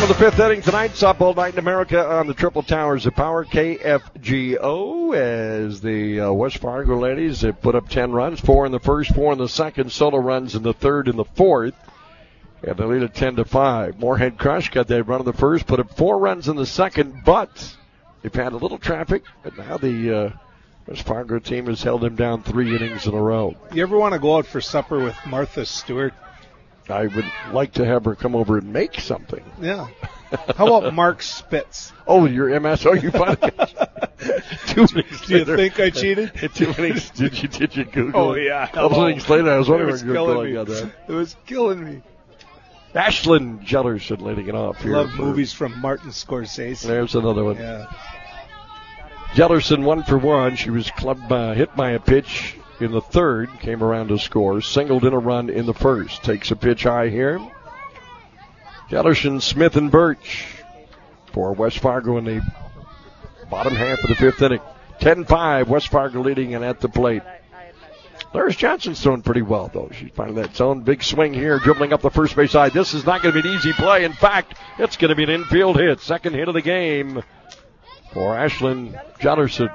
the fifth inning tonight, softball night in America on the Triple Towers of Power, KFGO, as the West Fargo ladies have put up 10 runs, 4 in the first, 4 in the second, solo runs in the third and the fourth, and they lead at 10-5. Moorhead Crush got that run in the first, put up 4 runs in the second, but they've had a little traffic, but now the West Fargo team has held them down 3 innings in a row. You ever want to go out for supper with Martha Stewart? I would like to have her come over and make something. Yeah. How about Mark Spitz? Oh, your MSO, you funny. 2 innings Do you later. think I cheated? 2 innings. Did you Google Oh, it? yeah. A couple innings later, I was wondering It if you were going on that. It was killing me. Ashlyn Jellerson leading it off here. Love movies from Martin Scorsese. There's another one. Yeah. Jellerson 1 for 1. She was hit by a pitch in the third, came around to score, singled in a run in the first. Takes a pitch high here. Jellerson, Smith, and Birch for West Fargo in the bottom half of the fifth inning. 10-5, West Fargo leading and at the plate. Laris Johnson's throwing pretty well, though. She's finding that zone. Big swing here, dribbling up the first base side. This is not going to be an easy play. In fact, it's going to be an infield hit. Second hit of the game for Ashlyn Jellerson.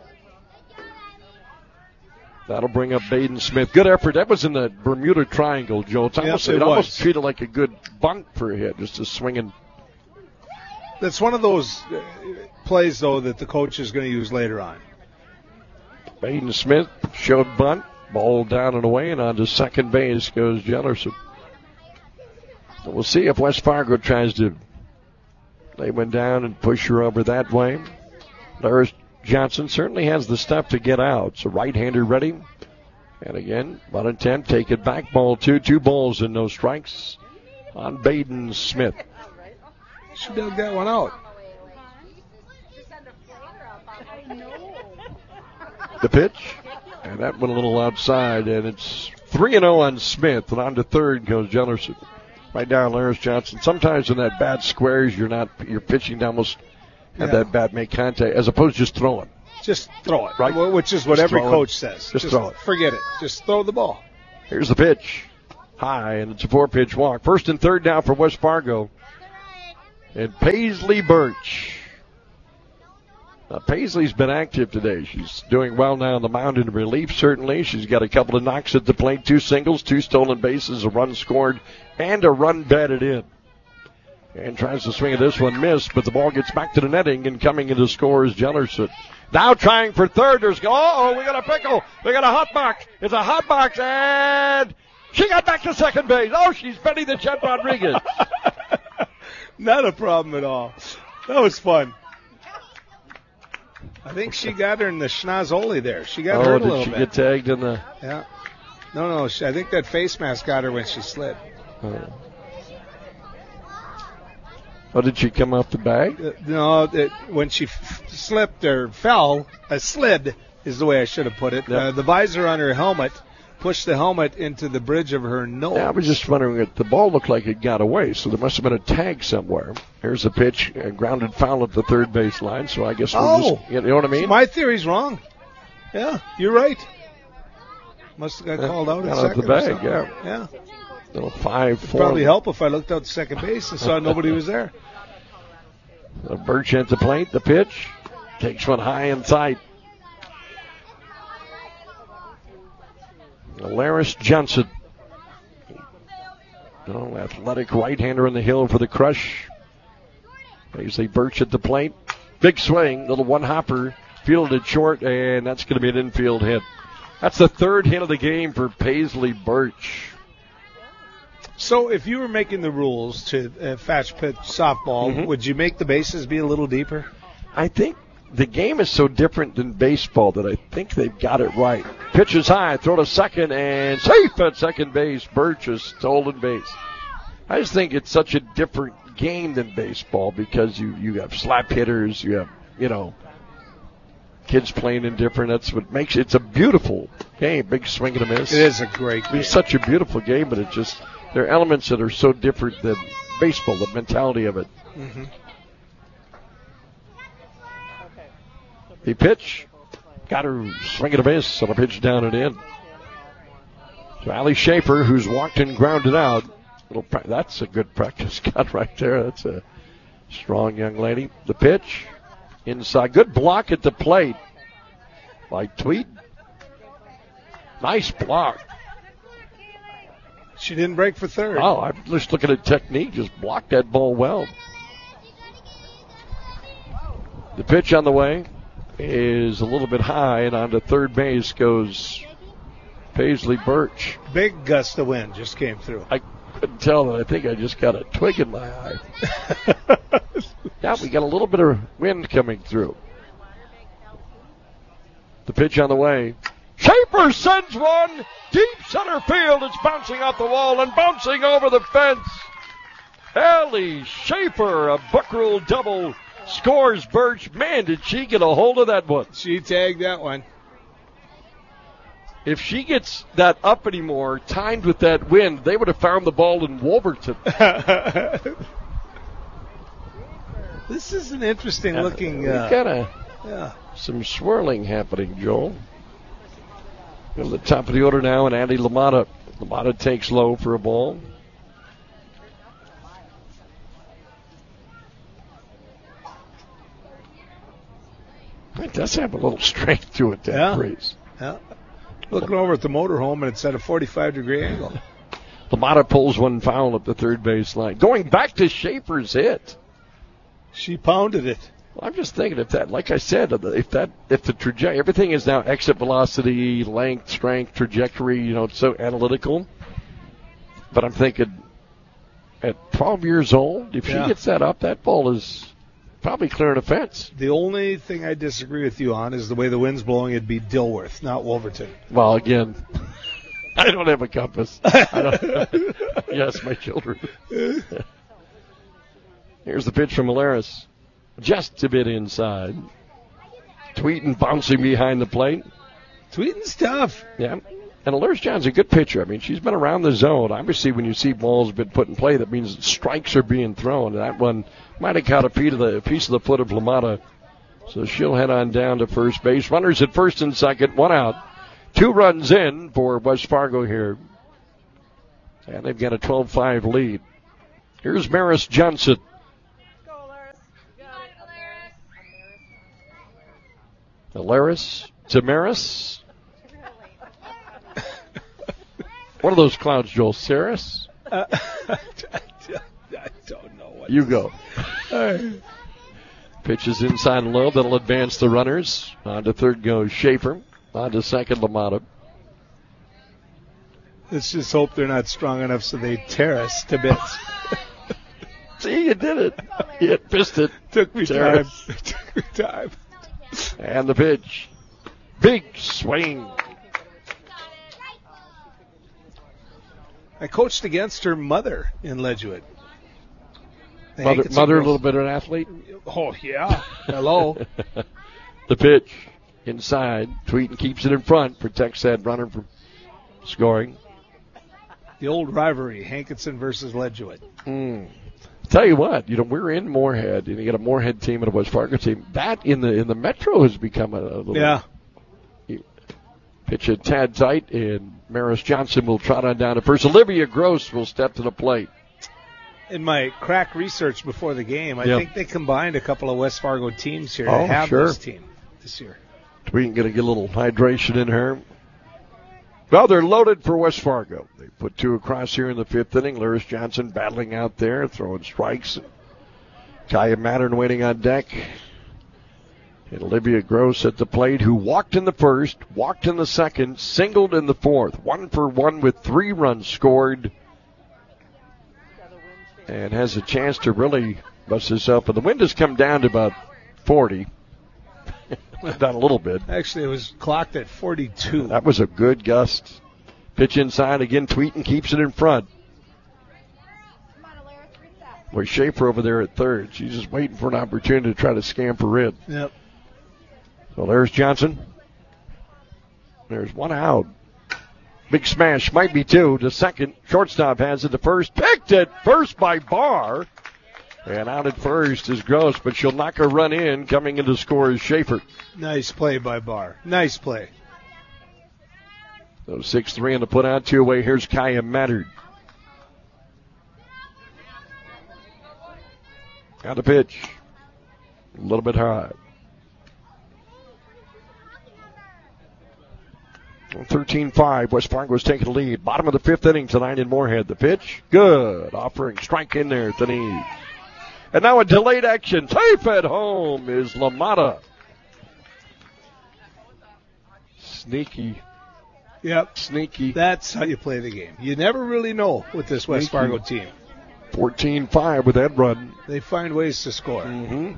That'll bring up Baden Smith. Good effort. That was in the Bermuda Triangle, Joe. It almost treated like a good bunt for a hit, just a swinging. That's one of those plays, though, that the coach is going to use later on. Baden Smith showed bunt. Ball down and away, and on to second base goes Jellerson. So we'll see if West Fargo tries to lay one down and push her over that way. Laris Johnson certainly has the stuff to get out. So right-hander ready. And again, 1-10, take it back. Ball 2, 2 balls and no strikes on Baden Smith. She dug that one out. The pitch, and that went a little outside, and it's 3-0 on Smith, and on to third goes Jellerson. Right down Laris Johnson. Sometimes in that bad squares, you're pitching to almost have that bat make contact, as opposed to just throwing. Just throw it, right? Which is what every coach says. Just throw it. Forget it. Just throw the ball. Here's the pitch. High, and it's a 4-pitch walk. First and third down for West Fargo. And Paisley Birch. Now, Paisley's been active today. She's doing well now on the mound in relief, certainly. She's got a couple of knocks at the plate, 2 singles, 2 stolen bases, a run scored, and a run batted in. And tries to swing at this one, missed, but the ball gets back to the netting, and coming in to score is Jellerson. Now trying for third. We got a pickle. We got a hot box. It's a hot box, and she got back to second base. Oh, she's Betty the Jet Rodriguez. Not a problem at all. That was fun. I think she got her in the schnozzoli there. She got hurt a little bit. Did she get tagged in the... Yeah. No, I think that face mask got her when she slid. Oh, did she come off the bag? No, when she slipped or fell, a slid is the way I should have put it. Yep. The visor on her helmet pushed the helmet into the bridge of her nose. Yeah, I was just wondering if the ball looked like it got away, so there must have been a tag somewhere. Here's the pitch, a grounded foul at the third base line, so I guess we'll just, you know what I mean? My theory's wrong. Yeah, you're right. Must have got called out at second. The bag, Yeah. Little 5-4. Probably help if I looked out to second base and saw nobody was there. Birch at the plate, the pitch. Takes one high inside. Laris Johnson. Athletic right-hander in the hill for the Crush. Paisley Birch at the plate. Big swing, little one-hopper, fielded short, and that's going to be an infield hit. That's the third hit of the game for Paisley Birch. So if you were making the rules to fast pitch softball, would you make the bases be a little deeper? I think the game is so different than baseball that I think they've got it right. Pitch is high, throw to second, and safe at second base. Birch is stolen base. I just think it's such a different game than baseball because you have slap hitters, you have, kids playing in different. That's what makes it's a beautiful game. Big swing and a miss. It is a great game. It's such a beautiful game, but there are elements that are so different than baseball, the mentality of it. Mm-hmm. The pitch, got her swing and a miss on a pitch down and in. So Allie Schaefer, who's walked and grounded out, That's a good practice cut right there. That's a strong young lady. The pitch inside. Good block at the plate by Tweet. Nice block. She didn't break for third. Oh, I'm just looking at technique. Just blocked that ball well. The pitch on the way is a little bit high, and onto third base goes Paisley Birch. Big gust of wind just came through. I couldn't tell that. I think I just got a twig in my eye. Yeah, we got a little bit of wind coming through. The pitch on the way. Schaefer sends one deep center field. It's bouncing off the wall and bouncing over the fence. Ellie Schaefer, a Buckroll double, scores Birch. Man, did she get a hold of that one. She tagged that one. If she gets that up anymore, timed with that wind, they would have found the ball in Wolverton. This is an interesting looking. We've got some swirling happening, Joel. Go to the top of the order now, and Andy LaMotta. LaMotta takes low for a ball. It does have a little strength to it, that breeze. Yeah. Looking over at the motorhome, and it's at a 45-degree angle. LaMotta pulls one foul up the third base line. Going back to Schaefer's hit. She pounded it. Well, I'm just thinking if that, like I said, if the trajectory, everything is now exit velocity, length, strength, trajectory, it's so analytical. But I'm thinking at 12 years old, if she gets that up, that ball is probably clearing a fence. The only thing I disagree with you on is the way the wind's blowing. It'd be Dilworth, not Wolverton. Well, again, I don't have a compass. Yes, my children. Here's the pitch from Alaris. Just a bit inside. Tweeton bouncing behind the plate. Tweeton's tough. Yeah. And Alaris John's a good pitcher. I mean, she's been around the zone. Obviously, when you see balls been put in play, that means strikes are being thrown. That one might have caught a piece of the foot of LaMotta. So she'll head on down to first base. Runners at first and second, one out. 2 runs in for West Fargo here. And they've got a 12-5 lead. Here's Maris Johnson. Alaris to Maris. What are those clouds, Joel? Saris? I don't know what. You go. Pitches inside and low. That'll advance the runners. On to third goes Schaefer. On to second, LaMotta. Let's just hope they're not strong enough so they tear us to bits. See, you did it. You pissed it. Took me time. And the pitch. Big swing. I coached against her mother in Ledgewood. Mother a little bit of an athlete? Oh, yeah. Hello. The pitch. Inside. Tweeton keeps it in front. Protects that runner from scoring. The old rivalry, Hankinson versus Ledgewood. Tell you what, we're in Moorhead, and you got a Moorhead team and a West Fargo team. That in the Metro has become a little. Yeah. Pitch it tad tight, and Maris Johnson will trot on down to first. Olivia Gross will step to the plate. In my crack research before the game, I think they combined a couple of West Fargo teams here to have this team this year. Tweeton going to get a little hydration in her. Well, they're loaded for West Fargo. They put 2 across here in the 5th inning. Laris Johnson battling out there, throwing strikes. Kaya Mattern waiting on deck. And Olivia Gross at the plate, who walked in the first, walked in the second, singled in the 4th. 1 for 1 with 3 runs scored. And has a chance to really bust this up. And the wind has come down to about 40. Down a little bit. Actually, it was clocked at 42. That was a good gust. Pitch inside again. Tweeton keeps it in front. Boy, Schaefer over there at third. She's just waiting for an opportunity to try to scamper in. Yep. So there's Johnson. There's 1 out. Big smash. Might be 2 to second. Shortstop has it to first. Picked it first by Barr. And out at first is Gross, but she'll knock a run in. Coming in to score is Schaefer. Nice play by Barr. Nice play. So 6-3 on the put out, 2 away. Here's Kaya Mattern. Got the pitch. A little bit high. 13-5. West Fargo's taking the lead. Bottom of the fifth inning tonight in Moorhead. The pitch. Good. Offering strike in there at the knees. And now a delayed action. Safe at home is LaMotta. Sneaky. Yep. Sneaky. That's how you play the game. You never really know with this West Fargo team. 14-5 with that run. They find ways to score. Mm-hmm.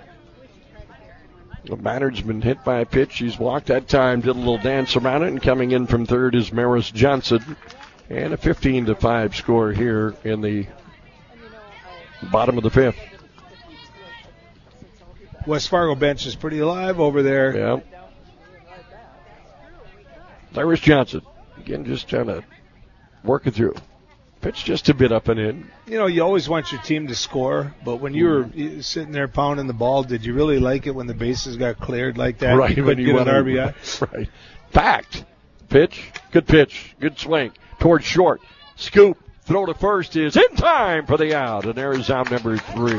Maynard's been hit by a pitch. He's walked that time, did a little dance around it, and coming in from third is Maris Johnson. And a 15-5 score here in the bottom of the fifth. West Fargo bench is pretty alive over there. Yeah. Maris Johnson, again, just trying to work it through. Pitch just a bit up and in. You know, you always want your team to score, but when you were sitting there pounding the ball, did you really like it when the bases got cleared like that? Right, when you get an RBI. Right. Packed. Pitch. Good swing. Towards short. Scoop. Throw to first is in time for the out. And there is out number 3.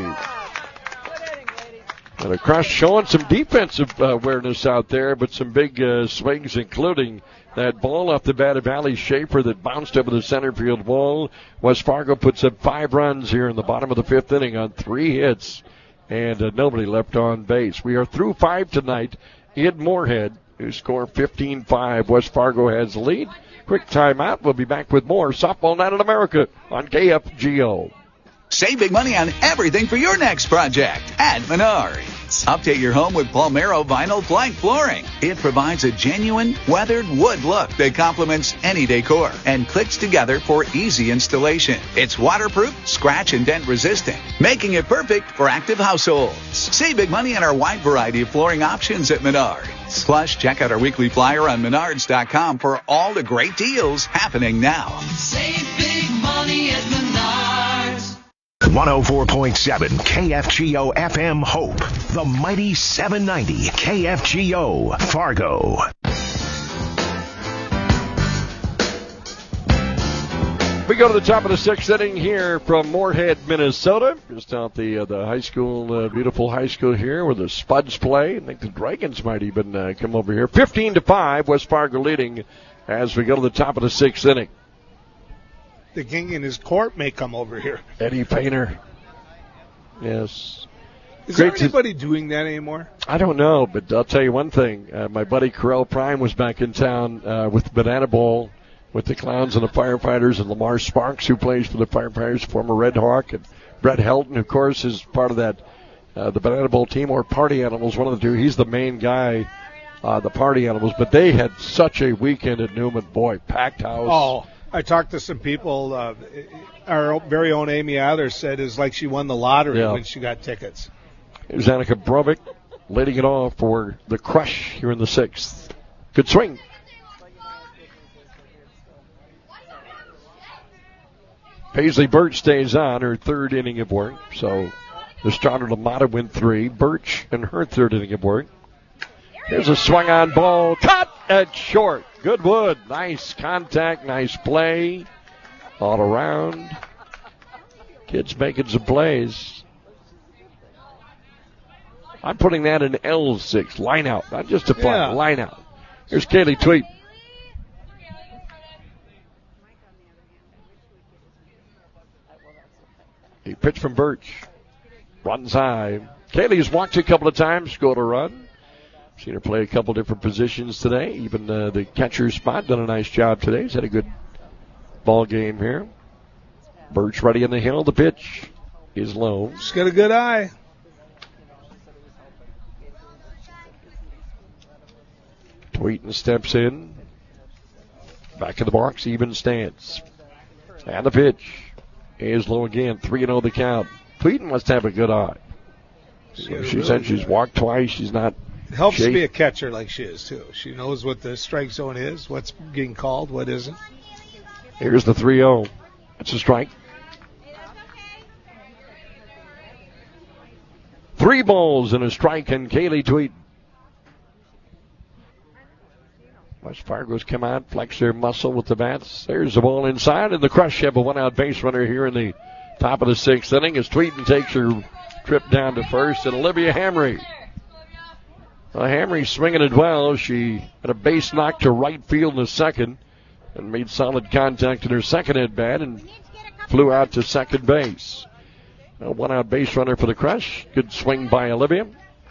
And across showing some defensive awareness out there, but some big swings, including that ball off the bat of Ali Schaefer that bounced over the center field wall. West Fargo puts up 5 runs here in the bottom of the fifth inning on 3 hits, and nobody left on base. We are through 5 tonight in Moorhead, who score 15-5. West Fargo has the lead. Quick timeout. We'll be back with more Softball Night in America on KFGO. Save big money on everything for your next project at Menards. Update your home with Palmero Vinyl Plank Flooring. It provides a genuine, weathered wood look that complements any decor and clicks together for easy installation. It's waterproof, scratch and dent resistant, making it perfect for active households. Save big money on our wide variety of flooring options at Menards. Plus, check out our weekly flyer on Menards.com for all the great deals happening now. Save big money at Menards. 104.7 KFGO FM Hope. The mighty 790 KFGO Fargo. We go to the top of the 6th inning here from Moorhead, Minnesota. Just out the high school, beautiful high school here where the Spuds play. I think the Dragons might even come over here. 15-5, West Fargo leading as we go to the top of the 6th inning. The king in his court may come over here. Eddie Painter. Yes. Is there anybody doing that anymore? I don't know, but I'll tell you one thing. My buddy Corell Prime was back in town with Banana Bowl with the Clowns and the Firefighters, and Lamar Sparks, who plays for the Firefighters, former Red Hawk, and Brett Helton, of course, is part of that the Banana Bowl team, or Party Animals, one of the two. He's the main guy, the Party Animals. But they had such a weekend at Newman. Boy, packed house. Oh, I talked to some people. Our very own Amy Adler said it's like she won the lottery when she got tickets. Here's Annika Brovic leading it off for the Crush here in the 6th. Good swing. Paisley Birch stays on her 3rd inning of work. So the starter LaMotta went 3. Birch in her 3rd inning of work. Here's a swung on ball. Cut at short. Goodwood. Nice contact. Nice play. All around. Kids making some plays. I'm putting that in L6. Line out. Not just a play. Yeah. Line out. Here's Kaylee Tweet. A pitch from Birch. Runs high. Kaylee's walked a couple of times. Scored a run. Seen her play a couple different positions today. Even the catcher spot done a nice job today. He's had a good ball game here. Birch ready in the hill. The pitch is low. She's got a good eye. Tweeten steps in. Back in the box. Even stance. And the pitch is low again. 3-0 the count. Tweeten must have a good eye. She said she's walked twice. She's not. It helps to be a catcher like she is, too. She knows what the strike zone is, what's getting called, what isn't. Here's the 3-0. It's a strike. 3 balls and a strike, and Kaylee Tweeten. West Fargo's come out, flex their muscle with the bats. There's the ball inside, and the Crush have a 1-out base runner here in the Top of the 6th inning as Tweeten takes her trip down to first, and Olivia Hamry. Hamry swinging it well. She had a base knock to right field in the second and made solid contact in her second at bat and flew out to second base. A one-out base runner for the Crush. Good swing by Olivia.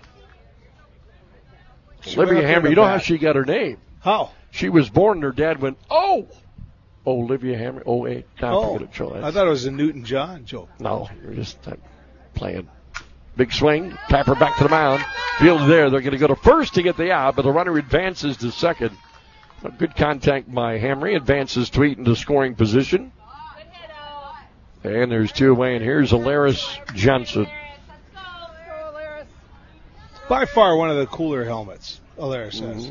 Olivia Hamry, you know how she got her name? How? She was born and her dad went, oh! Olivia Hamry, 08. I thought it was a Newton-John joke. No, you're just playing. Big swing, Tapper back to the mound. Field there, they're going to go to first to get the out, but the runner advances to second. A good contact by Hamry, advances Tweeten to scoring position. And there's 2 away, and here's Alaris Johnson. By far one of the cooler helmets, Alaris says.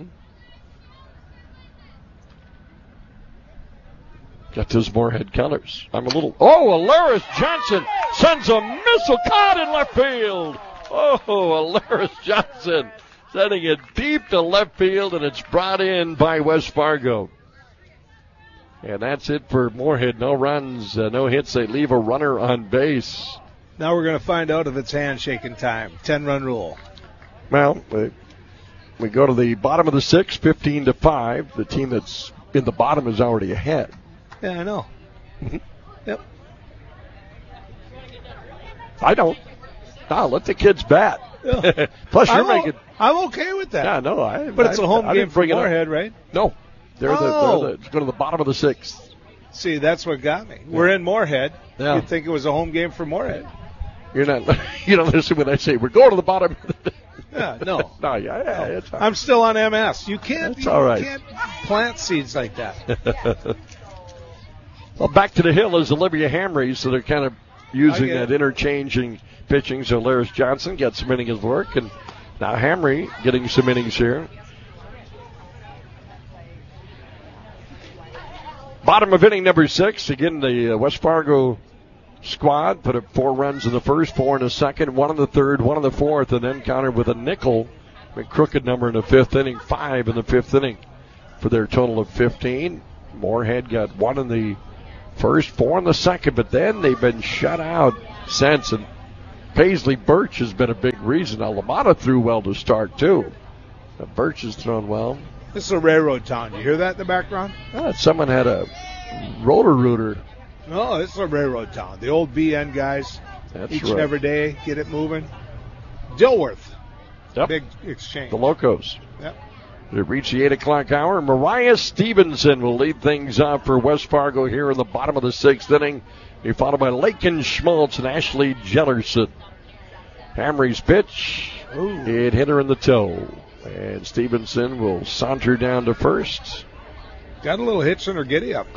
Got those Moorhead colors. Alaris Johnson sends a missile caught in left field. Alaris Johnson sending it deep to left field, and it's brought in by West Fargo. And that's it for Moorhead. No runs, no hits. They leave a runner on base. Now we're going to find out if it's handshaking time. 10-run rule. Well, we go to the bottom of the 6th, 15-5. The team that's in the bottom is already ahead. Yeah, I know. Yep. I don't. No, let the kids bat. Yeah. Plus, I'm okay with that. Yeah, no. But it's a home game for Moorhead, right? No. They're go to the bottom of the 6th. See, that's what got me. We're in Moorhead. Yeah. You'd think it was a home game for Moorhead. You don't listen when I say we're going to the bottom. Yeah, no. No, it's all right. I'm still on MS. You can't plant seeds like that. Well, back to the hill is Olivia Hamry, so they're kind of using that interchanging pitching. So Alaris Johnson gets some innings of work, and now Hamry getting some innings here. Bottom of inning number 6. Again, the West Fargo squad put up 4 runs in the first, 4 in the second, 1 in the third, 1 in the fourth, and then countered with a nickel, a crooked number in the 5th inning, 5 in the 5th inning for their total of 15. Moorhead got 1 in the first, 4 in the second, but then they've been shut out since, and Paisley Birch has been a big reason. Now, LaMotta threw well to start, too. Birch has thrown well. This is a railroad town. You hear that in the background? Someone had a roller rooter. No, this is a railroad town. The old BN guys, each and every day, get it moving. Dilworth, big exchange. The Locos. Yep. They reach the 8 o'clock hour. Mariah Stevenson will lead things off for West Fargo here in the bottom of the 6th inning. Be followed by Lakin Schmaltz and Ashley Jellerson. Hamry's pitch. It hit her in the toe. And Stevenson will saunter down to first. Got a little hitch in her giddy up.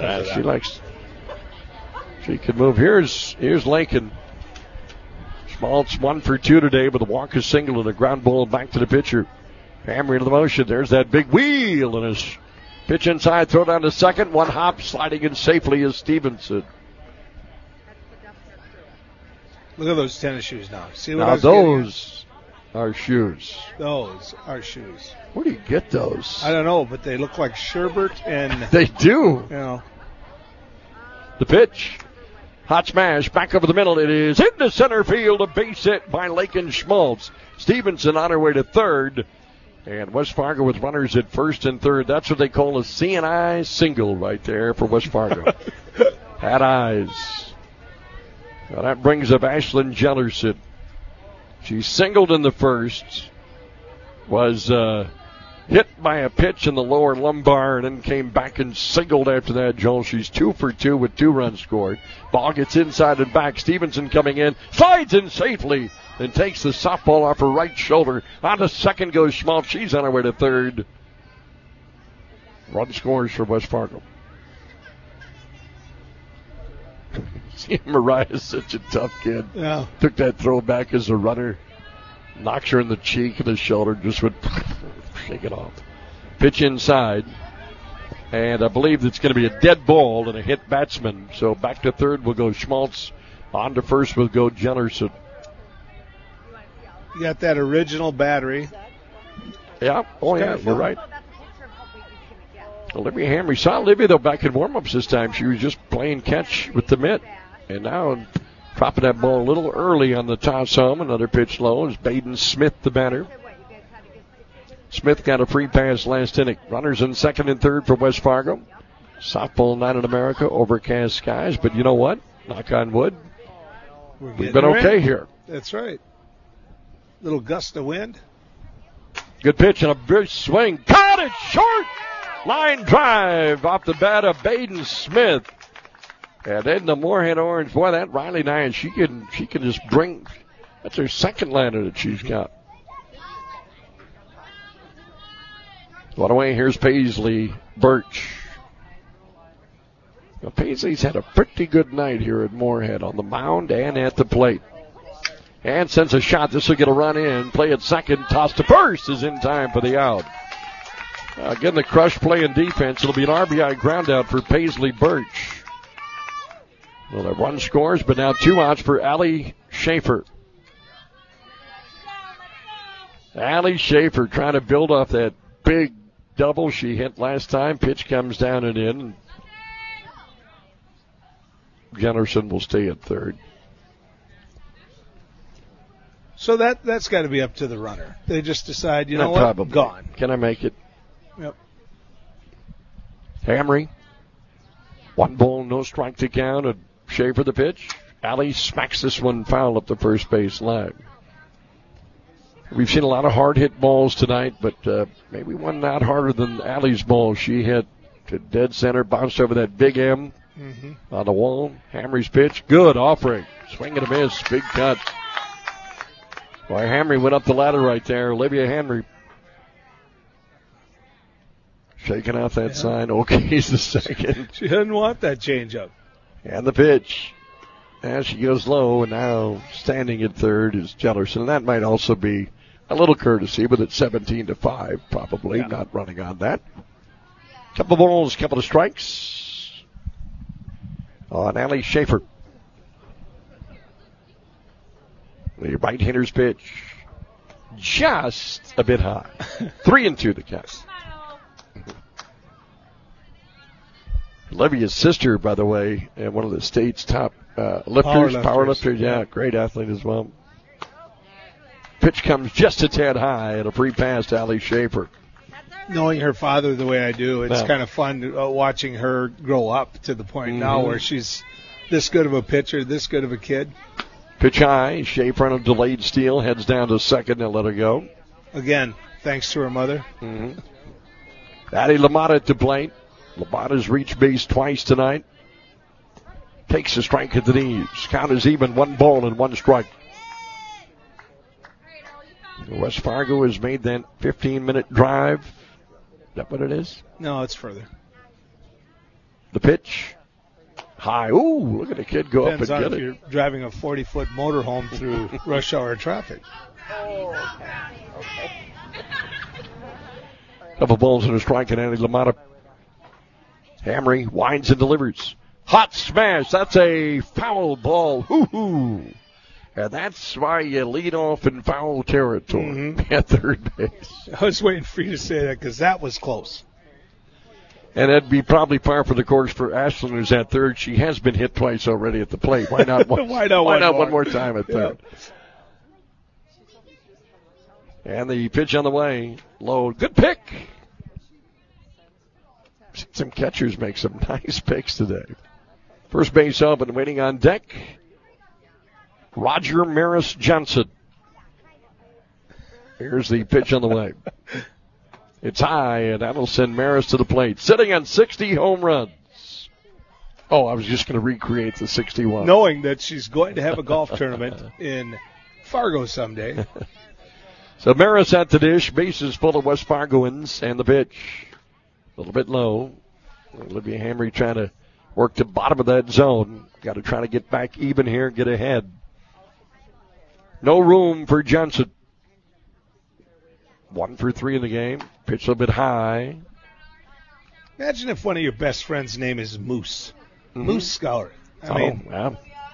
She can move. Here's Lakin. Schmaltz 1 for 2 today with a walk, a single, and a ground ball back to the pitcher. Hamry into the motion. There's that big wheel and his pitch inside, throw down to second. 1 hop, sliding in safely is Stevenson. Look at those tennis shoes now. See what now those are shoes. Those are shoes. Where do you get those? I don't know, but they look like sherbet and... They do. You know. The pitch. Hot smash, back over the middle. It is into center field. A base hit by Lakin Schmaltz. Stevenson on her way to third. And West Fargo with runners at first and third. That's what they call a C&I single right there for West Fargo. Had eyes. Now that brings up Ashlyn Jellerson. She singled in the first. Was hit by a pitch in the lower lumbar and then came back and singled after that, Joel. She's 2 for 2 with 2 runs scored. Ball gets inside and back. Stevenson coming in. Slides in safely. Then takes the softball off her right shoulder. On to second goes Schmaltz. She's on her way to third. Run scores for West Fargo. See, Mariah's such a tough kid. Yeah. Took that throw back as a runner. Knocks her in the cheek and the shoulder. Just would shake it off. Pitch inside. And I believe it's going to be a dead ball and a hit batsman. So back to third will go Schmaltz. On to first will go Jellerson. You got that original battery. Yeah. Oh, yeah. You're right. Olivia Hamry. Saw Olivia, though, back in warm-ups this time. She was just playing catch with the mitt. And now Dropping that ball a little early on the toss home. Another pitch low is Baden Smith, the batter. Smith got a free pass last inning. Runners in second and third for West Fargo. Softball night in America, overcast skies. But you know what? Knock on wood. We've been okay here. That's right. Little gust of wind. Good pitch and a big swing. Caught it short. Line drive off the bat of Baden Smith. And then the Moorhead Orange, boy, that Riley Nyan, she can just bring. That's her second liner that she's got. One away, here's Paisley Birch. Now, Paisley's had a pretty good night here at Moorhead on the mound and at the plate. And sends a shot. This will get a run in. Play at second. Toss to first is in time for the out. Again, the crush play and defense. It'll be an RBI ground out for Paisley Birch. Well, that one scores, but now 2 outs for Allie Schaefer. Allie Schaefer trying to build off that big double she hit last time. Pitch comes down and in. Jennerson will stay at third. So that's got to be up to the runner. They just decide, you know what, probably. Gone. Can I make it? Yep. Hamry. 1 ball, no strike to count. And Schaefer the pitch. Allie smacks this one foul up the first base line. We've seen a lot of hard-hit balls tonight, but maybe one not harder than Allie's ball. She hit to dead center, bounced over that big M on the wall. Hamry's pitch, good offering. Swing and a miss, big cut. Boy, Hamry went up the ladder right there. Olivia Henry shaking out that sign. Okay's the second. She didn't want that changeup. And the pitch. As she goes low, and now standing at third is Jellerson. And that might also be a little courtesy, but it's 17-5, probably not running on that. Couple of balls, couple of strikes on Allie Schaefer. The right-hander's pitch, just a bit high. 3-2 the count. Olivia's sister, by the way, and one of the state's top power lifters. Yeah, great athlete as well. Pitch comes just a tad high and a free pass to Allie Schaefer. Knowing her father the way I do, it's kind of fun watching her grow up to the point now where she's this good of a pitcher, this good of a kid. Pitch high, Schaefer on a delayed steal, heads down to second and let her go. Again, thanks to her mother. Addie LaMotta to plate. LaMotta's reached base twice tonight. Takes a strike at the knees. Count is even, 1 ball and 1 strike. West Fargo has made that 15-minute drive. Is that what it is? No, it's further. The pitch. High. Ooh, look at the kid go Depends up and on get if it. you're driving a 40-foot motorhome through rush hour traffic. Okay. Couple balls and a strike, and Addie LaMotta. Hamry winds and delivers. Hot smash. That's a foul ball. Hoo-hoo. And that's why you lead off in foul territory at third base. I was waiting for you to say that because that was close. And that'd be probably par for the course for Ashlyn, who's at third. She has been hit twice already at the plate. Why not one, why not one more time at third? And the pitch on the way. Low. Good pick. Some catchers make some nice picks today. First base open, waiting on deck. Roger Maris Johnson. Here's the pitch on the way. It's high, and that'll send Maris to the plate. Sitting on 60 home runs. Oh, I was just going to recreate the 61. Knowing that she's going to have a golf tournament in Fargo someday. So Maris at the dish. Bases full of West Fargoans, and the pitch. A little bit low. Olivia Hamry trying to work the bottom of that zone. Got to try to get back even here, get ahead. No room for Johnson. 1 for 3 in the game. Pitch a little bit high. Imagine if one of your best friends' name is Moose. Moose Scourer. I mean, yeah.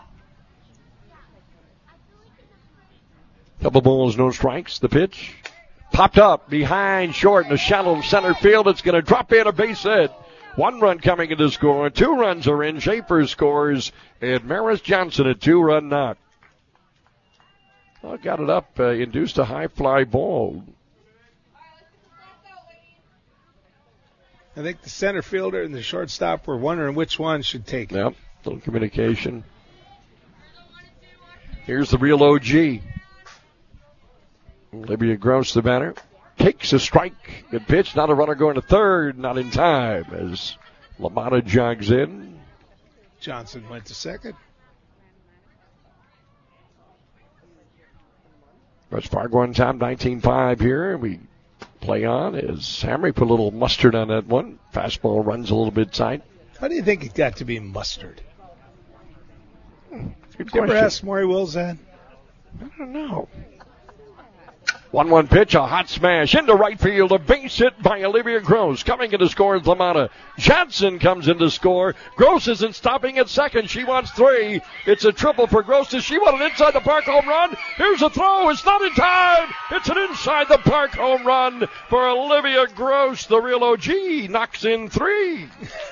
Couple balls, no strikes. The pitch. Popped up behind short in the shallow center field. It's going to drop in a base hit. 1 run coming into score. 2 runs are in. Schaefer scores, and Maris Johnson a 2-run knock. Well, got it up, induced a high fly ball. I think the center fielder and the shortstop were wondering which one should take it. Yep, little communication. Here's the real OG. Olivia Gross, the batter, takes a strike. Good pitch. Not a runner going to third. Not in time as LaMotta jogs in. Johnson went to second. West Fargo on time, 19-5 here. We play on as Hamry put a little mustard on that one. Fastball runs a little bit tight. How do you think it got to be mustard? Good Did question. you ever ask Maury Wills that? I don't know. 1-1 pitch, a hot smash into right field, a base hit by Olivia Gross. Coming in to score is LaMotta. Johnson comes in to score. Gross isn't stopping at second. She wants 3. It's a triple for Gross. Does she want an inside the park home run? Here's a throw. It's not in time. It's an inside the park home run for Olivia Gross. The real OG knocks in 3.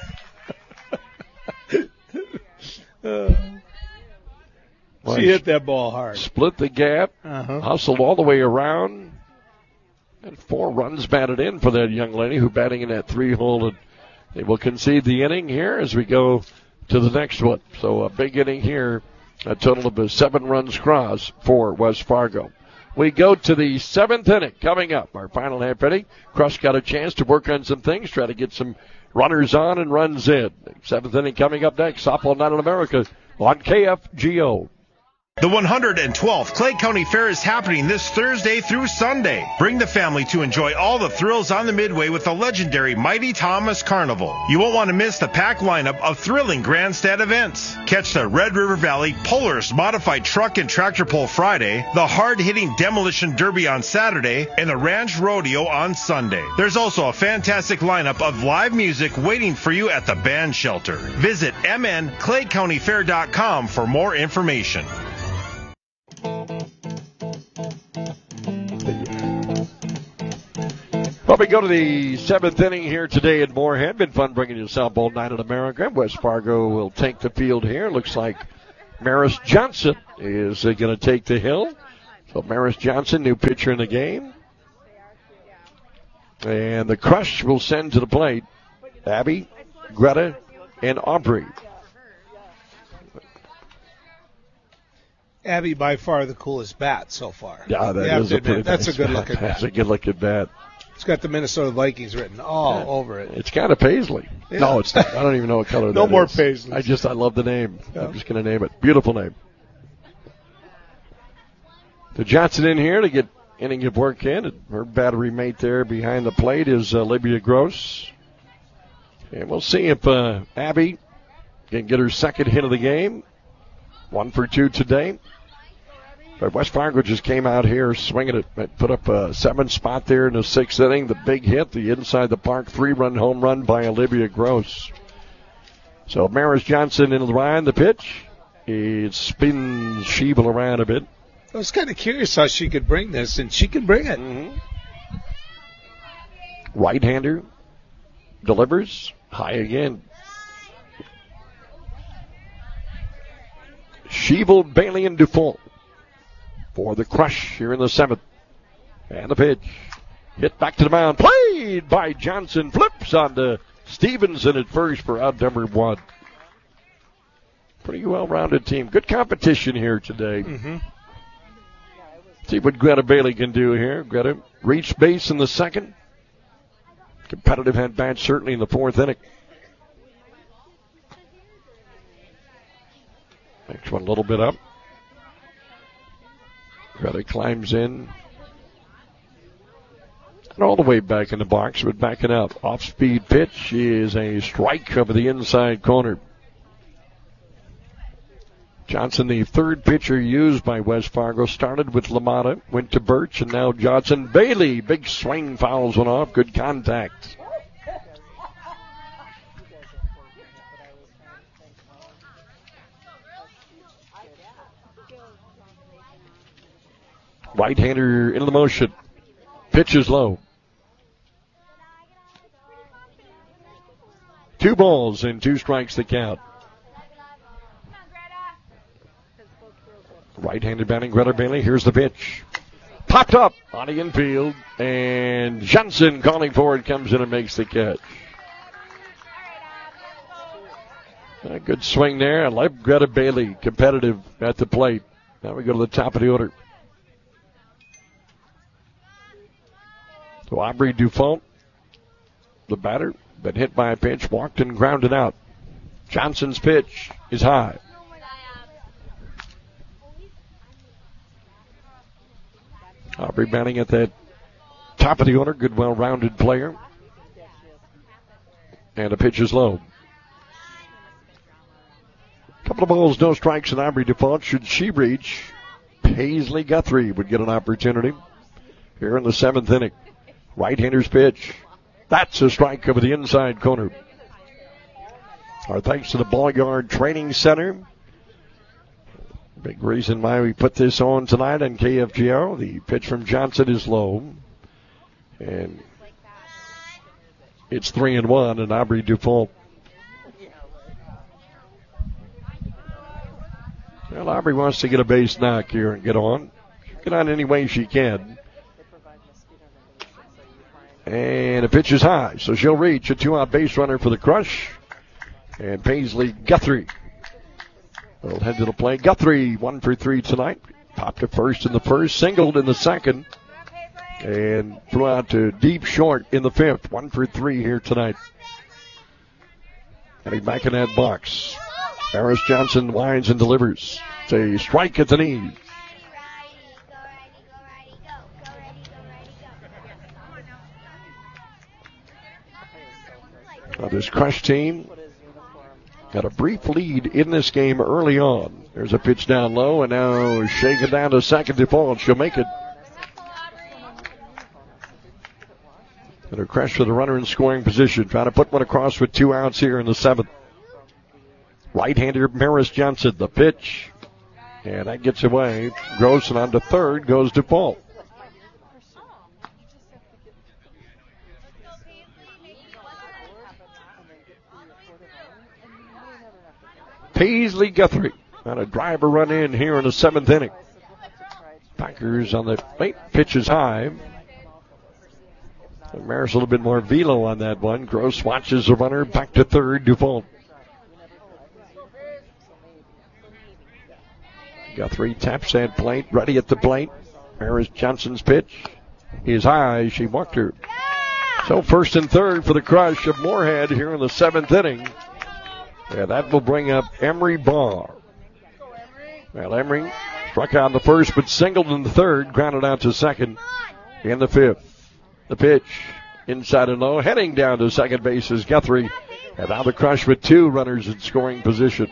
She hit that ball hard. Split the gap, hustled all the way around, and 4 runs batted in for that young lady who batting in that 3-hole. And they will concede the inning here as we go to the next one. So a big inning here, a total of 7 runs cross for West Fargo. We go to the 7th inning coming up, our final half inning. Crush got a chance to work on some things, try to get some runners on and runs in. 7th inning coming up next. Softball Night in America on KFGO. The 112th Clay County Fair is happening this Thursday through Sunday. Bring the family to enjoy all the thrills on the Midway with the legendary Mighty Thomas Carnival. You won't want to miss the packed lineup of thrilling grandstand events. Catch the Red River Valley Polaris Modified Truck and Tractor Pull Friday, the hard-hitting Demolition Derby on Saturday, and the Ranch Rodeo on Sunday. There's also a fantastic lineup of live music waiting for you at the band shelter. Visit mnclaycountyfair.com for more information. Well, we go to the 7th inning here today at Moorhead. Been fun bringing you Softball Night in America. West Fargo will take the field here. Looks like Maris Johnson is going to take the hill. So Maris Johnson, new pitcher in the game. And the Crush will send to the plate Abby, Greta, and Aubrey. Abby, by far the coolest bat so far. Yeah, that's a good looking bat. That's a good looking bat. It's got the Minnesota Vikings written all over it. It's kind of paisley. Yeah. No, it's not. I don't even know what color that is. No more paisley. I love the name. Yeah. I'm just going to name it. Beautiful name. So Johnson in here to get inning of work in. Her battery mate there behind the plate is Olivia Gross. And we'll see if Abby can get her second hit of the game. 1 for 2 today. But West Fargo just came out here swinging it, put up a 7th spot there in the 6th inning. The big hit, the inside the park 3-run home run by Olivia Gross. So Maris Johnson into the line, the pitch. It spins Schiebel around a bit. I was kind of curious how she could bring this, and she can bring it. Mm-hmm. Right-hander delivers high again. Schiebel, Bailey, and Dufault for the Crush here in the 7th. And the pitch. Hit back to the mound. Played by Johnson. Flips onto Stevenson at first for outnumbered 1. Pretty well-rounded team. Good competition here today. Mm-hmm. See what Greta Bailey can do here. Greta reached base in the 2nd. Competitive at-bat certainly in the 4th inning. Next one a little bit up. Greta climbs in. And all the way back in the box, but backing up. Off-speed pitch is a strike over the inside corner. Johnson, the 3rd pitcher used by West Fargo, started with LaMotta, went to Birch, and now Johnson. Bailey, big swing, fouls one off, good contact. Right-hander into the motion. Pitch is low. 2 balls and 2 strikes the count. Right-handed batting, Greta Bailey. Here's the pitch. Popped up on the infield, and Johnson calling for it, comes in and makes the catch. A good swing there. I like Greta Bailey, competitive at the plate. Now we go to the top of the order. So Aubrey Dufont, the batter, been hit by a pitch, walked and grounded out. Johnson's pitch is high. Aubrey batting at that top of the order, good, well-rounded player. And the pitch is low. Couple of balls, no strikes, and Aubrey Dufont. Should she reach, Paisley Guthrie would get an opportunity here in the 7th inning. Right-hander's pitch. That's a strike over the inside corner. Our thanks to the Ball Yard Training Center. Big reason why we put this on tonight on KFGO. The pitch from Johnson is low. And it's 3-1, and Aubrey Dufont. Well, Aubrey wants to get a base knock here and get on. Get on any way she can. And the pitch is high, so she'll reach a 2-out base runner for the Crush. And Paisley Guthrie will head to the plate. Guthrie, 1 for 3 tonight. Popped to first in the first, singled in the second, and threw out to deep short in the 5th. 1 for 3 here tonight. And he's back in that box. Harris Johnson winds and delivers. It's a strike at the knee. This Crush team got a brief lead in this game early on. There's a pitch down low, and now shaking down to second default. She'll make it. And a Crush with a runner in scoring position. Trying to put one across with 2 outs here in the 7th. Right-hander Maris Johnson, the pitch. And that gets away. Grossen on to third, goes default. Paisley Guthrie on a driver run in here in the 7th inning. Packers on the plate. Pitch is high. Maris a little bit more velo on that one. Gross watches the runner back to third. Default. Guthrie taps that plate. Ready at the plate. Maris Johnson's pitch is high. She walked her. So first and third for the Crush of Moorhead here in the 7th inning. And that will bring up Emery Barr. Well, Emery struck out in the first, but singled in the third, grounded out to second in the 5th. The pitch inside and low, heading down to second base is Guthrie. And now the Crush with 2 runners in scoring position.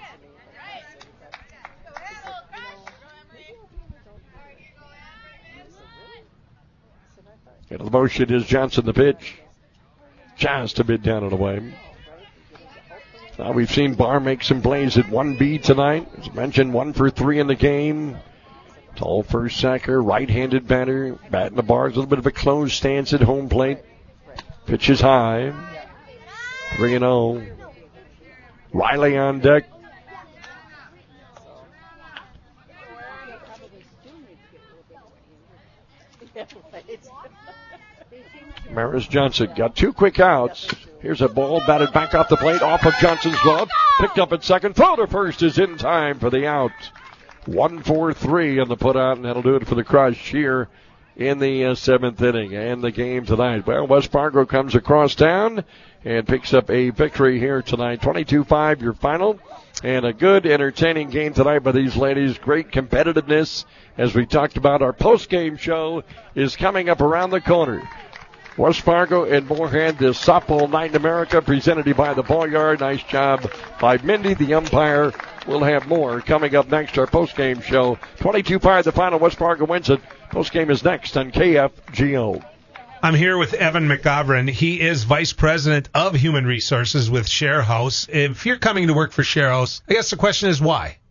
And the motion is Johnson, the pitch. Just a bit down and away. Now we've seen Barr make some plays at 1B tonight. As mentioned, 1 for 3 in the game. Tall first sacker, right-handed batter. Batting the bars, a little bit of a closed stance at home plate. Pitch is high. 3-0. Riley on deck. Maris Johnson got 2 quick outs. Here's a ball batted back off the plate, off of Johnson's glove. Picked up at second. Throw to first is in time for the out. 1-4-3 on the put out, and that'll do it for the Crush here in the 7th inning and the game tonight. Well, West Fargo comes across town and picks up a victory here tonight. 22-5 your final, and a good, entertaining game tonight by these ladies. Great competitiveness. As we talked about, our post-game show is coming up around the corner. West Fargo and Moorhead, this softball night in America, presented by the Ball Yard. Nice job by Mindy, the umpire. We'll have more coming up next, our post-game show. 22-5 the final. West Fargo wins it. Post-game is next on KFGO. I'm here with Evan McGovern. He is Vice President of Human Resources with Share House. If you're coming to work for Share House, I guess the question is why?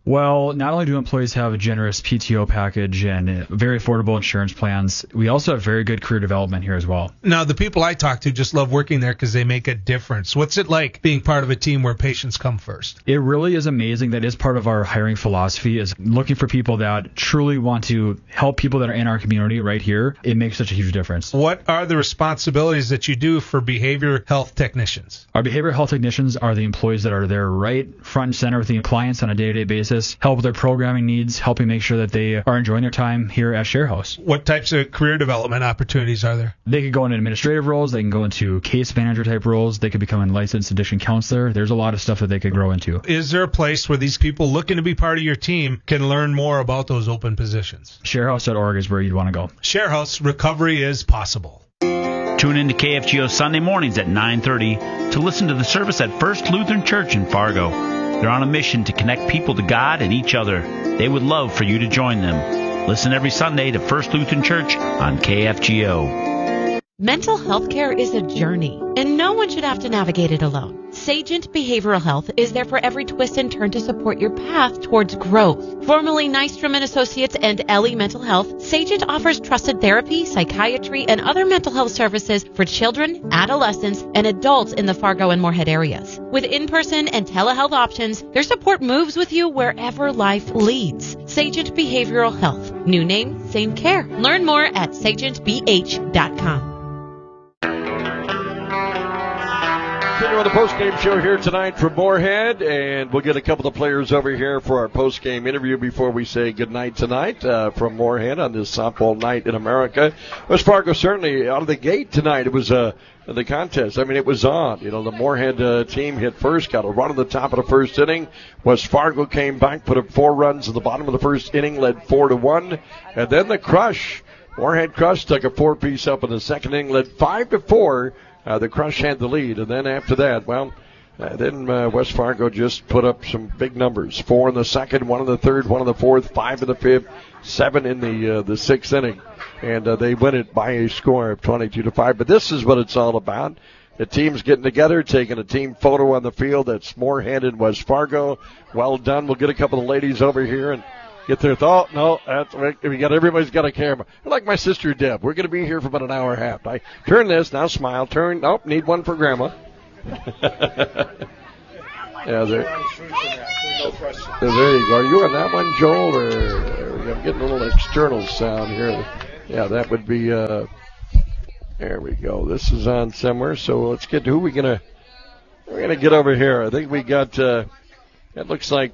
Well, not only do employees have a generous PTO package and very affordable insurance plans, we also have very good career development here as well. Now, the people I talk to just love working there because they make a difference. What's it like being part of a team where patients come first? It really is amazing. That is part of our hiring philosophy, is looking for people that truly want to help people that are in our community right here. It makes such a huge difference. What are the responsibilities that you do for behavioral health technicians? Our behavioral health technicians are the employees that are there right front and center with the clients on a day-to-day basis, help with their programming needs, helping make sure that they are enjoying their time here at ShareHouse. What types of career development opportunities are there? They could go into administrative roles, they can go into case manager type roles, they could become a licensed addiction counselor. There's a lot of stuff that they could grow into. Is there a place where these people looking to be part of your team can learn more about those open positions? ShareHouse.org is where you'd want to go. ShareHouse, recovery is possible. Tune in to KFGO Sunday mornings at 9:30 to listen to the service at First Lutheran Church in Fargo. They're on a mission to connect people to God and each other. They would love for you to join them. Listen every Sunday to First Lutheran Church on KFGO. Mental health care is a journey, and no one should have to navigate it alone. Sagent Behavioral Health is there for every twist and turn to support your path towards growth. Formerly Nystrom & Associates and Ellie Mental Health, Sagent offers trusted therapy, psychiatry, and other mental health services for children, adolescents, and adults in the Fargo and Moorhead areas. With in-person and telehealth options, their support moves with you wherever life leads. Sagent Behavioral Health. New name, same care. Learn more at sagentbh.com. Continue on the post-game show here tonight from Moorhead, and we'll get a couple of players over here for our post-game interview before we say goodnight tonight from Moorhead on this softball night in America. West Fargo certainly out of the gate tonight. It was the contest. I mean, it was on. You know, the Moorhead team hit first, got a run at the top of the first inning. West Fargo came back, put up 4 runs at the bottom of the first inning, led 4-1, and then the Crush. Moorhead Crush took a 4-piece up in the second inning, led 5-4. The Crush had the lead, and then after that, then West Fargo just put up some big numbers. 4 in the second, 1 in the third, 1 in the fourth, 5 in the fifth, 7 in the sixth inning, and they win it by a score of 22-5. But this is what it's all about. The team's getting together, taking a team photo on the field. That's Moorhead and West Fargo. Well done. We'll get a couple of ladies over here and get their thought. No, everybody's got a camera. Like my sister Deb. We're going to be here for about an hour and a half. I turn this, now smile, turn, nope, need one for Grandma. Yeah, there you go. Are you on that one, Joel? Or I'm getting a little external sound here. Yeah, that would be, there we go. This is on somewhere, so let's get to who we're going to get over here. I think we got, it looks like,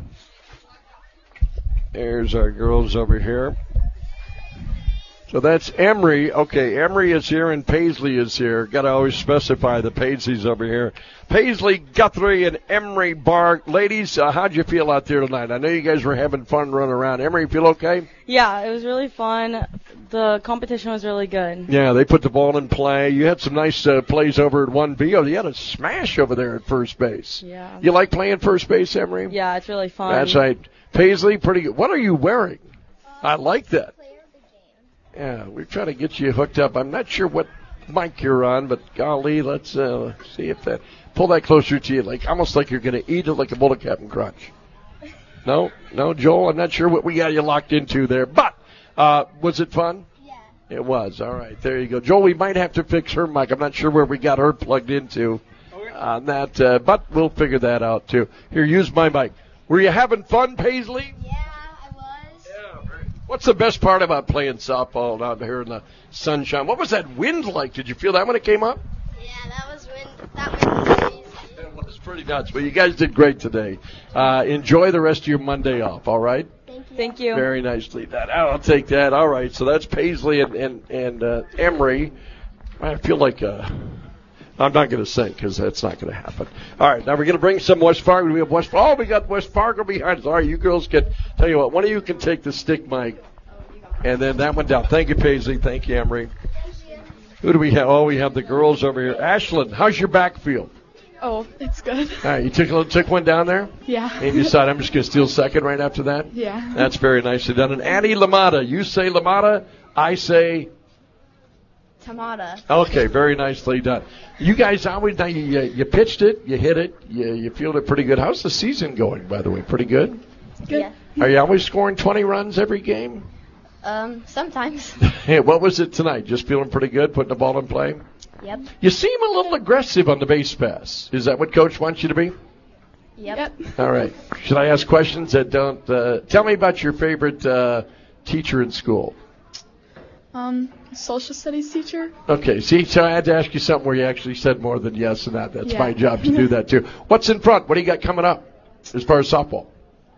there's our girls over here. So that's Emery. Okay, Emery is here and Paisley is here. Got to always specify the Paisleys over here. Paisley, Guthrie, and Emery Bark. Ladies, how'd you feel out there tonight? I know you guys were having fun running around. Emery, feel okay? Yeah, it was really fun. The competition was really good. Yeah, they put the ball in play. You had some nice plays over at 1B. Oh, you had a smash over there at first base. Yeah. You like playing first base, Emery? Yeah, it's really fun. That's right. Paisley, pretty good. What are you wearing? I like that. Yeah, we're trying to get you hooked up. I'm not sure what mic you're on, but golly, let's see if that. Pull that closer to you, like almost like you're going to eat it like a bullet Captain Crunch. No, Joel, I'm not sure what we got you locked into there. But was it fun? Yeah. It was. All right, there you go. Joel, we might have to fix her mic. I'm not sure where we got her plugged into on that, but we'll figure that out too. Here, use my mic. Were you having fun, Paisley? Yeah, I was. Yeah. What's the best part about playing softball out here in the sunshine? What was that wind like? Did you feel that when it came up? Yeah, that was crazy. It was pretty nuts. Well, you guys did great today. Enjoy the rest of your Monday off, all right? Thank you. Very nicely done. I'll take that. All right, so that's Paisley and Emery. I feel like I'm not going to sing because that's not going to happen. All right, now we're going to bring some West Fargo. We have we got West Fargo behind us. All right, you girls can, tell you what, one of you can take the stick mic and then that one down. Thank you, Paisley. Thank you, Emery. Who do we have? Oh, we have the girls over here. Ashlyn, how's your back feel? Oh, it's good. All right, you took one down there? Yeah. And you decided I'm just going to steal second right after that? Yeah. That's very nicely done. And Annie Lamada, you say Lamada, I say Tamada. Okay, very nicely done. You guys always, now you pitched it, you hit it, you fielded it pretty good. How's the season going, by the way? Pretty good? Good. Yeah. Are you always scoring 20 runs every game? Sometimes. Hey, what was it tonight? Just feeling pretty good, putting the ball in play? Yep. You seem a little aggressive on the base pass. Is that what Coach wants you to be? Yep. All right. Should I ask questions that don't... tell me about your favorite teacher in school. Social studies teacher. Okay, see, so I had to ask you something where you actually said more than yes and that. That's my job to do that, too. What's in front? What do you got coming up as far as softball?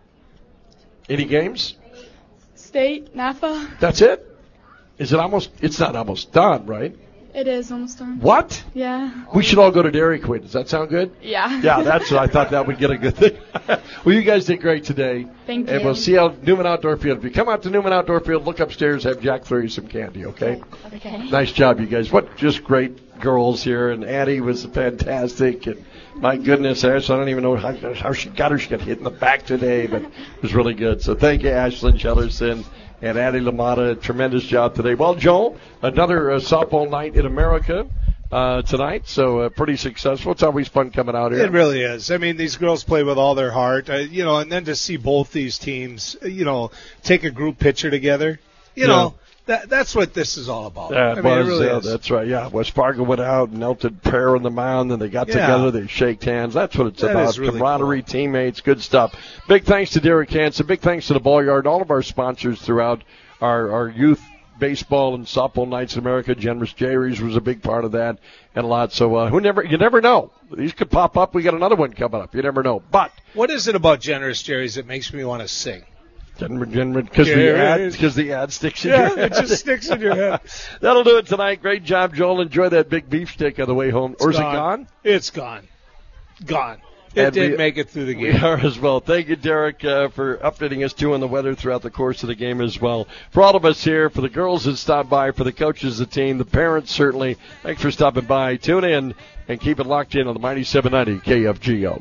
Any games? State, NAFA. That's it? Is it almost... It's not almost done, right? It is almost done. What? Yeah. We should all go to Dairy Queen. Does that sound good? Yeah. Yeah, that's what I thought that would get a good thing. Well, you guys did great today. Thank And you. we'll see how Newman Outdoor Field. If you come out to Newman Outdoor Field, look upstairs, have Jack throw you some candy, okay? Okay. Nice job, you guys. What just great girls here. And Addie was fantastic. And my goodness, Ash, I don't even know how she got her. She got hit in the back today, but it was really good. So thank you, Ashlyn Shellerson and Addie LaMotta. Tremendous job today. Well, Joel, another softball night in America tonight, so pretty successful. It's always fun coming out here. It really is. I mean, these girls play with all their heart, and then to see both these teams, take a group picture together, that's what this is all about. That I mean, was, it really is. That's right. Yeah, West Fargo went out and melted prayer on the mound, and they got together, they shaked hands. That's what it's That about. is really Camaraderie, teammates, good stuff. Big thanks to Derek Hansen. Big thanks to the Ball Yard, all of our sponsors throughout our youth baseball and softball nights in America. Generous Jerry's was a big part of that, and a lot. So you never know. These could pop up. We got another one coming up. You never know. But what is it about Generous Jerry's that makes me want to sing? Because the ad sticks in your head. Yeah, it just sticks in your head. That'll do it tonight. Great job, Joel. Enjoy that big beef stick on the way home. Or is it gone? It's gone. Gone. It didn't make it through the game. We are as well. Thank you, Derek, for updating us, too, on the weather throughout the course of the game as well. For all of us here, for the girls that stopped by, for the coaches, the team, the parents, certainly, thanks for stopping by. Tune in and keep it locked in on the Mighty 790 KFGO.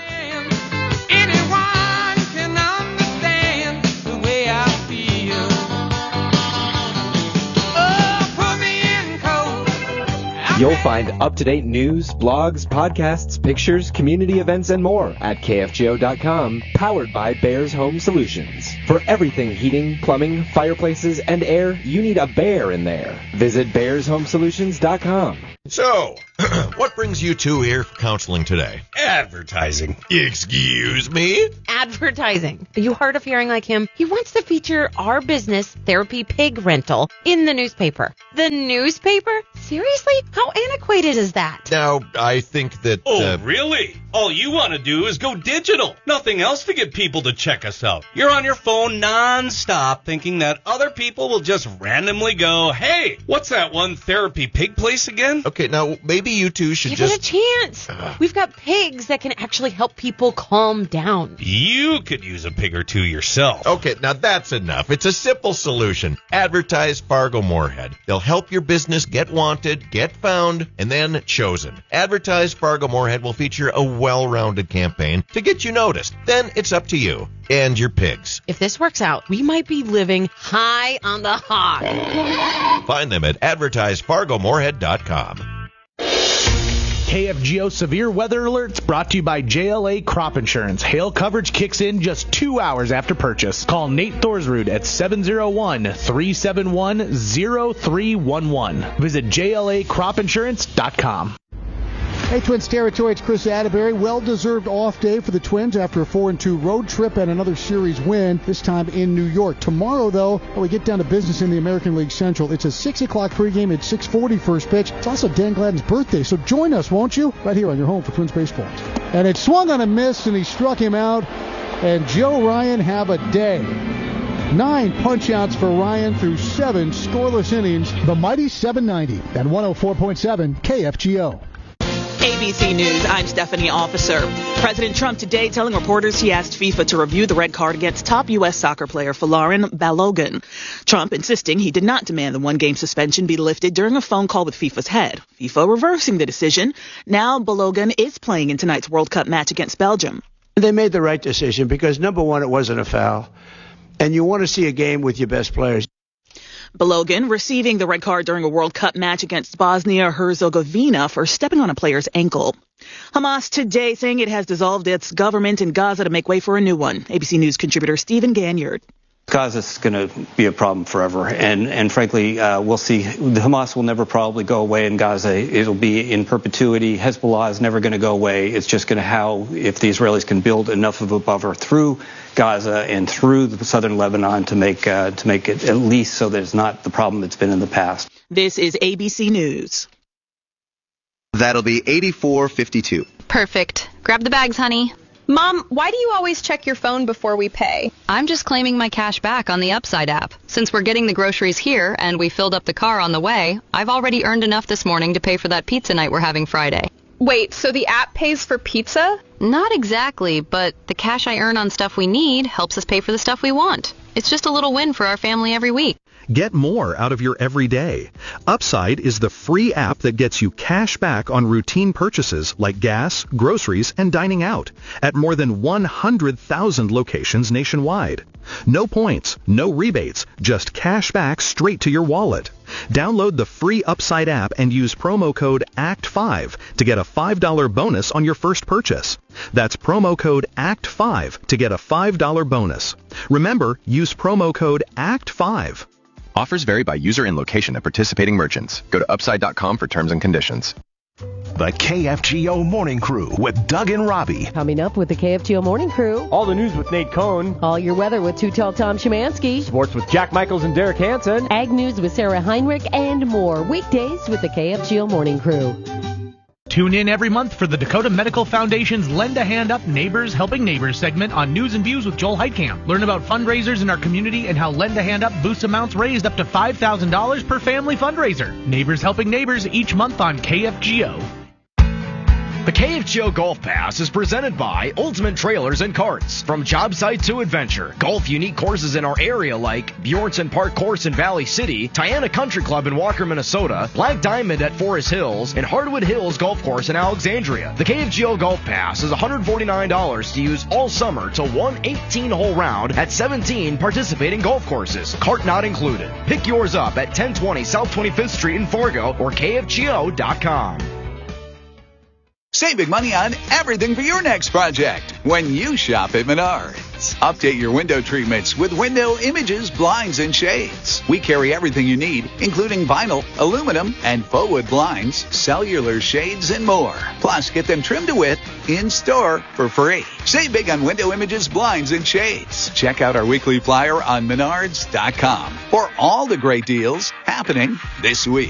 You'll find up-to-date news, blogs, podcasts, pictures, community events, and more at KFGO.com, powered by Bears Home Solutions. For everything heating, plumbing, fireplaces, and air, you need a bear in there. Visit BearsHomeSolutions.com. So, what brings you two here for counseling today? Advertising. Excuse me? Advertising. Are you hard of hearing like him? He wants to feature our business, Therapy Pig Rental, in the newspaper. The newspaper? Seriously? How antiquated is that? Now, I think that... really? All you want to do is go digital. Nothing else to get people to check us out. You're on your phone non-stop thinking that other people will just randomly go, hey, what's that one Therapy Pig place again? Okay, now, maybe you two should Give just... it a chance. We've got pigs that can actually help people calm down. You could use a pig or two yourself. Okay, now that's enough. It's a simple solution. Advertise Fargo Moorhead. They'll help your business get wanted, get found, and then chosen. Advertise Fargo Moorhead will feature a well-rounded campaign to get you noticed. Then it's up to you and your pigs. If this works out, we might be living high on the hog. Find them at advertisefargomoorhead.com. KFGO Severe Weather Alerts brought to you by JLA Crop Insurance. Hail coverage kicks in just 2 hours after purchase. Call Nate Thorsrud at 701-371-0311. Visit JLACropInsurance.com. Hey, Twins territory, it's Chris Atterbury. Well-deserved off day for the Twins after a 4-2 road trip and another series win, this time in New York. Tomorrow, though, we get down to business in the American League Central. It's a 6 o'clock pregame at 6:40 first pitch. It's also Dan Gladden's birthday, so join us, won't you? Right here on your home for Twins baseball. And it swung on a miss, and he struck him out. And Joe Ryan have a day. 9 punch-outs for Ryan through 7 scoreless innings. The mighty 790 and 104.7 KFGO. ABC News, I'm Stephanie Officer. President Trump today telling reporters he asked FIFA to review the red card against top U.S. soccer player Folarin Balogun. Trump insisting he did not demand the one-game suspension be lifted during a phone call with FIFA's head. FIFA reversing the decision. Now Balogun is playing in tonight's World Cup match against Belgium. They made the right decision because, number one, it wasn't a foul. And you want to see a game with your best players. Balogun receiving the red card during a World Cup match against Bosnia-Herzegovina for stepping on a player's ankle. Hamas today saying it has dissolved its government in Gaza to make way for a new one. ABC News contributor Stephen Ganyard. Gaza's going to be a problem forever, and frankly, we'll see. The Hamas will never probably go away in Gaza. It'll be in perpetuity. Hezbollah is never going to go away. It's just going to if the Israelis can build enough of a buffer through Gaza and through the southern Lebanon to make it at least so that it's not the problem it's been in the past. This is ABC News. That'll be 84.52. Perfect. Grab the bags, honey. Mom, why do you always check your phone before we pay? I'm just claiming my cash back on the Upside app. Since we're getting the groceries here and we filled up the car on the way, I've already earned enough this morning to pay for that pizza night we're having Friday. Wait, so the app pays for pizza? Not exactly, but the cash I earn on stuff we need helps us pay for the stuff we want. It's just a little win for our family every week. Get more out of your everyday. Upside is the free app that gets you cash back on routine purchases like gas, groceries, and dining out at more than 100,000 locations nationwide. No points, no rebates, just cash back straight to your wallet. Download the free Upside app and use promo code ACT5 to get a $5 bonus on your first purchase. That's promo code ACT5 to get a $5 bonus. Remember, use promo code ACT5. Offers vary by user and location at participating merchants. Go to upside.com for terms and conditions. The KFGO Morning Crew with Doug and Robbie. Coming up with the KFGO Morning Crew. All the news with Nate Cohn. All your weather with Two-Tell Tom Szymanski. Sports with Jack Michaels and Derek Hansen. Ag news with Sarah Heinrich and more. Weekdays with the KFGO Morning Crew. Tune in every month for the Dakota Medical Foundation's Lend a Hand Up Neighbors Helping Neighbors segment on News and Views with Joel Heitkamp. Learn about fundraisers in our community and how Lend a Hand Up boosts amounts raised up to $5,000 per family fundraiser. Neighbors Helping Neighbors each month on KFGO. The KFGO Golf Pass is presented by Ultimate Trailers and Carts. From job site to adventure, golf unique courses in our area like Bjornson Park Course in Valley City, Tiana Country Club in Walker, Minnesota, Black Diamond at Forest Hills, and Hardwood Hills Golf Course in Alexandria. The KFGO Golf Pass is $149 to use all summer to one 18-hole round at 17 participating golf courses. Cart not included. Pick yours up at 1020 South 25th Street in Fargo or KFGO.com. Save big money on everything for your next project when you shop at Menards. Update your window treatments with window images, blinds, and shades. We carry everything you need, including vinyl, aluminum, and faux wood blinds, cellular shades, and more. Plus, get them trimmed to width in-store for free. Save big on window images, blinds, and shades. Check out our weekly flyer on Menards.com for all the great deals happening this week.